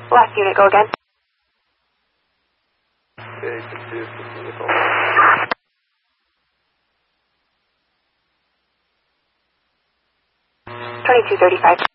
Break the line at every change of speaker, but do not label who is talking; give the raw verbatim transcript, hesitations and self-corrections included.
Last unit, go again.
Okay, confused with vehicle.
twenty-two thirty-five.